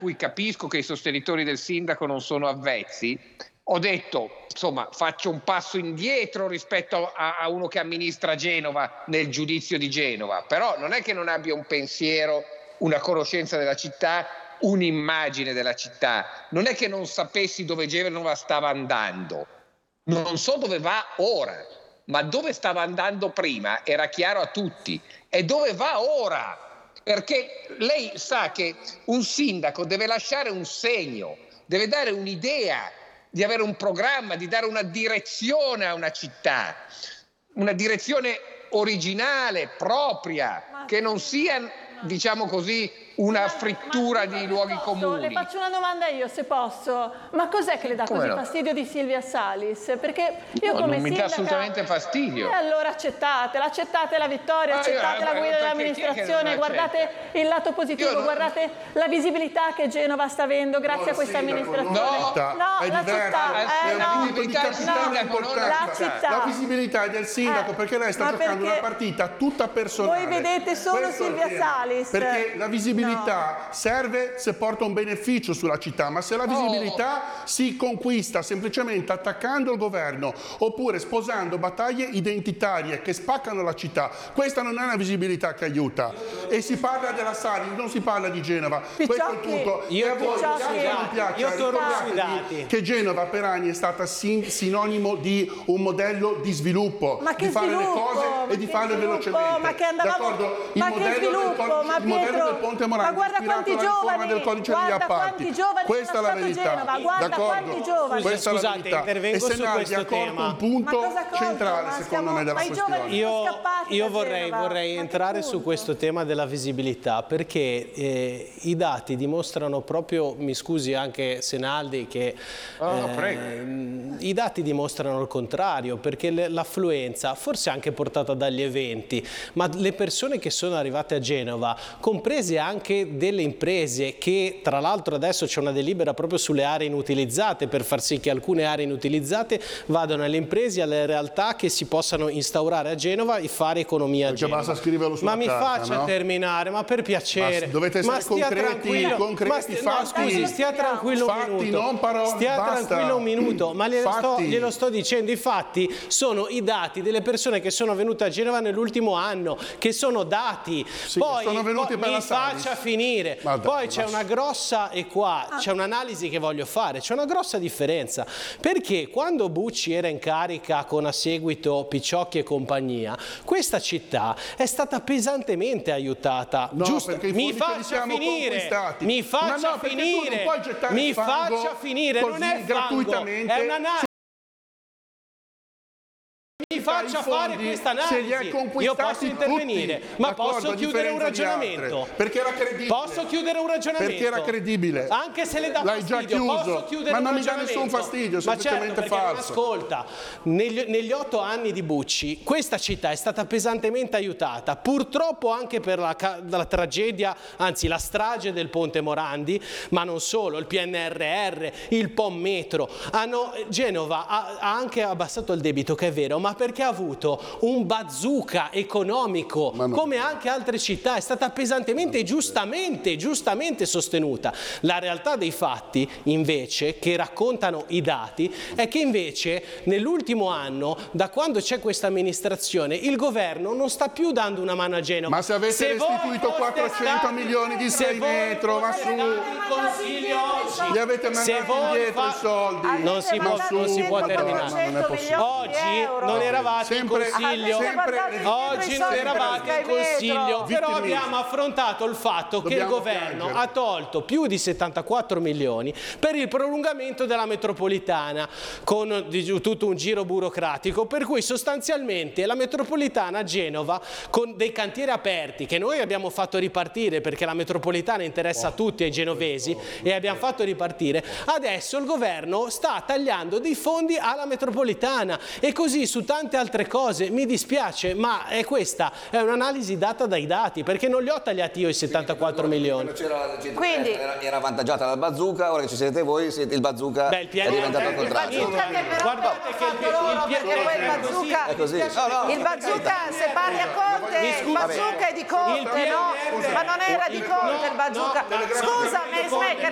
cui capisco che i sostenitori del sindaco non sono avvezzi, ho detto, insomma, faccio un passo indietro rispetto a uno che amministra Genova nel giudizio di Genova, però non è che non abbia un pensiero, una conoscenza della città, un'immagine della città, non è che non sapessi dove Genova stava andando, non so dove va ora, ma dove stava andando prima era chiaro a tutti, e dove va ora? Perché lei sa che un sindaco deve lasciare un segno, deve dare un'idea, di avere un programma, di dare una direzione a una città, una direzione originale, propria, che non sia, diciamo così, una frittura di luoghi comuni. Le faccio una domanda io, se posso. Ma cos'è che le dà così fastidio di Silvia Salis? Perché io come non mi sindaca... dà assolutamente fastidio. E allora accettate la vittoria, accettate la guida dell'amministrazione, guardate il lato positivo, guardate la visibilità che Genova sta avendo grazie a questa amministrazione. La visibilità è del sindaco, perché lei sta giocando una partita tutta personale. Voi vedete solo Silvia Salis. Perché la visibilità serve se porta un beneficio sulla città, ma se la visibilità si conquista semplicemente attaccando il governo oppure sposando battaglie identitarie che spaccano la città, questa non è una visibilità che aiuta. E si parla della Salis, non si parla di Genova. Questo è il punto. E a voi non piace che Genova per anni è stata sinonimo di un modello di sviluppo, di fare le cose e di farle velocemente. D'accordo? Il modello del Ponte Morandi ma guarda quanti giovani, del codice degli appalti. Questa è la verità. D'accordo? Questa è la verità. E se Naldi ha colto un punto centrale, secondo me, della questione. Io vorrei entrare su questo tema della visibilità, perché i dati dimostrano proprio, mi scusi anche Senaldi, che i dati dimostrano il contrario, perché l'affluenza, forse anche portata dagli eventi, ma le persone che sono arrivate a Genova, comprese anche delle imprese, che tra l'altro adesso c'è una delibera proprio sulle aree inutilizzate per far sì che alcune aree inutilizzate vadano alle imprese, alle realtà che si possano instaurare a Genova e fare economia a Genova. Basta scriverlo sulla carta, faccia terminare, ma per piacere. Ma dovete essere concreti, fatti. Scusi, stia tranquillo un minuto. Non parole, stia tranquillo un minuto, ma glielo sto dicendo. I fatti sono i dati delle persone che sono venute a Genova nell'ultimo anno, che sono dati. Sì, poi sono venuti per mi faccia finire. Poi c'è una grossa, e qua c'è un'analisi che voglio fare, c'è una grossa differenza, perché quando Bucci era in carica con a seguito Picciocchi e compagnia, questa città è stata pesantemente aiutata. No, giusto? Mi faccia finire, mi faccia finire, non è gratuitamente, è un'analisi. Mi faccia fare questa analisi. Io posso intervenire, ma posso chiudere un ragionamento. Perché era credibile. Posso chiudere un ragionamento. Perché era credibile. Anche se le dà fastidio, già chiuso. posso chiudere un ragionamento. Ma non mi dà nessun fastidio, è semplicemente falso. Ascolta, negli 8 anni di Bucci, questa città è stata pesantemente aiutata, purtroppo anche per la tragedia, anzi la strage del Ponte Morandi, ma non solo, il PNRR, il POM Metro. Genova ha anche abbassato il debito, che è vero, ma perché ha avuto un bazooka economico, come anche altre città, è stata pesantemente e giustamente sostenuta. La realtà dei fatti, invece, che raccontano i dati, è che invece nell'ultimo anno, da quando c'è questa amministrazione, il governo non sta più dando una mano a Genova. Ma se avete restituito 400 milioni di 6 metro, ma su, gli avete mandato indietro i soldi. Non si può terminare. Oggi non eravate in Consiglio, oggi non eravate in Consiglio, però abbiamo affrontato il fatto che il governo ha tolto più di 74 milioni per il prolungamento della metropolitana, con tutto un giro burocratico, per cui sostanzialmente la metropolitana a Genova, con dei cantieri aperti che noi abbiamo fatto ripartire, perché la metropolitana interessa a tutti, ai genovesi, e abbiamo fatto ripartire, adesso il governo sta tagliando dei fondi alla metropolitana, e così su tante altre cose. Mi dispiace, ma questa è un'analisi data dai dati, perché non li ho tagliati io i 74 milioni. Quindi era avvantaggiata dal bazooka, ora che ci siete voi, il bazooka è diventato al contrario. Guardate che il bazooka, se parli a Conte, il bazooka è di Conte, no? Ma non era di Conte il bazooka. Scusa,